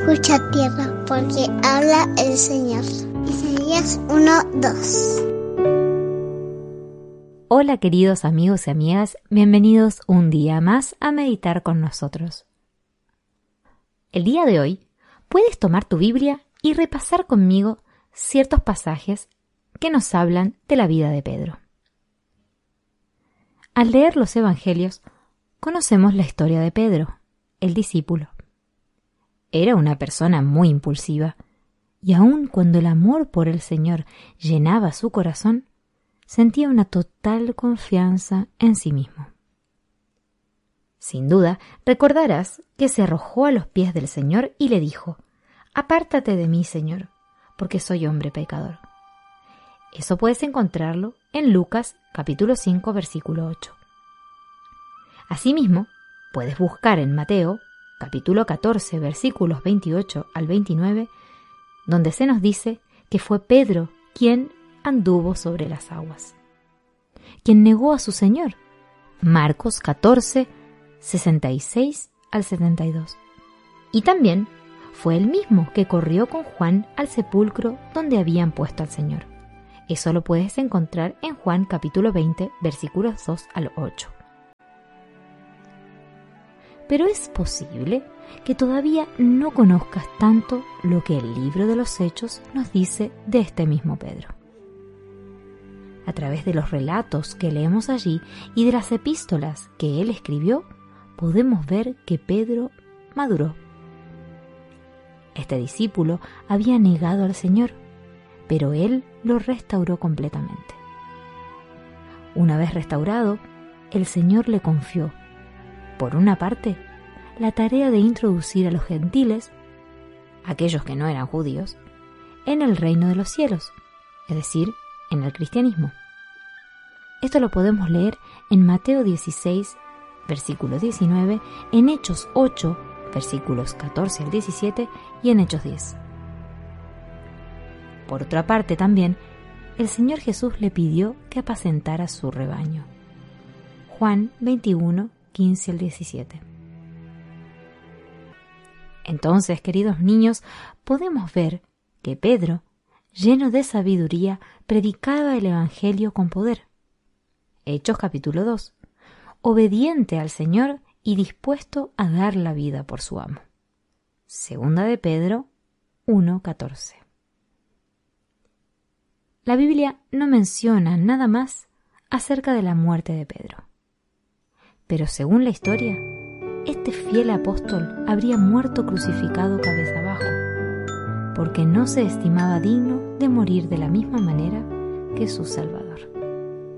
escucha tierra, porque habla el Señor. Isaías 1:2. Hola queridos amigos y amigas, bienvenidos un día más a meditar con nosotros. El día de hoy puedes tomar tu Biblia y repasar conmigo ciertos pasajes que nos hablan de la vida de Pedro. Al leer los Evangelios, conocemos la historia de Pedro, el discípulo. Era una persona muy impulsiva, y aun cuando el amor por el Señor llenaba su corazón, sentía una total confianza en sí mismo. Sin duda, recordarás que se arrojó a los pies del Señor y le dijo: «Apártate de mí, Señor, porque soy hombre pecador». Eso puedes encontrarlo en Lucas capítulo 5, versículo 8. Asimismo, puedes buscar en Mateo capítulo 14, versículos 28 al 29, donde se nos dice que fue Pedro quien anduvo sobre las aguas, quien negó a su Señor. Marcos 14, 66 al 72. Y también fue él mismo que corrió con Juan al sepulcro donde habían puesto al Señor. Eso lo puedes encontrar en Juan capítulo 20, versículos 2 al 8. Pero es posible que todavía no conozcas tanto lo que el libro de los Hechos nos dice de este mismo Pedro. A través de los relatos que leemos allí y de las epístolas que él escribió, podemos ver que Pedro maduró. Este discípulo había negado al Señor, pero él lo restauró completamente. Una vez restaurado, el Señor le confió, por una parte, la tarea de introducir a los gentiles, aquellos que no eran judíos, en el reino de los cielos, es decir, en el cristianismo. Esto lo podemos leer en Mateo 16, versículo 19, en Hechos 8, versículos 14 al 17 y en Hechos 10. Por otra parte también, el Señor Jesús le pidió que apacentara su rebaño. Juan 21, 15 al 17. Entonces, queridos niños, podemos ver que Pedro, lleno de sabiduría, predicaba el Evangelio con poder. Hechos capítulo 2. Obediente al Señor y dispuesto a dar la vida por su amo. Segunda de Pedro 1:14. La Biblia no menciona nada más acerca de la muerte de Pedro. Pero según la historia, este fiel apóstol habría muerto crucificado cabeza abajo, porque no se estimaba digno de morir de la misma manera que su Salvador.